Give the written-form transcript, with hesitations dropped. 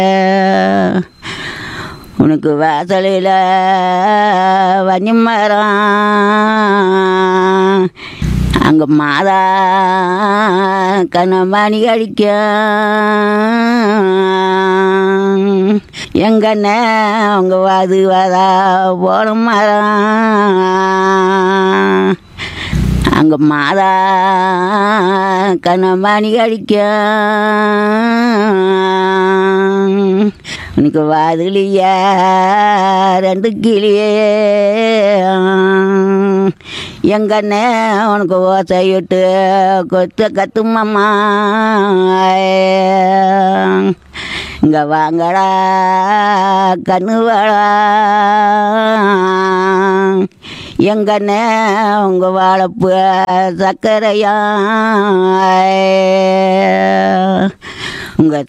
உனக்கு வாசலில் வஞ்சிமரம் அங்கே மாதா கண்ணமாணி அடிக்கும் எங்கண்ணே அவங்க வாதா போன மரம் அங்கே மாதா கண்ணமாணி அடிக்கும் உனக்கு வாதுலியா ரெண்டு கிளியே எங்கண்ணே உனக்கு ஓசையிட்டு கொத்த கத்துமாம்மா இங்கே வாங்கடா கண்ணுவாடா எங்கண்ணே உங்கள் வாழைப்பு சர்க்கரையா உங்கள்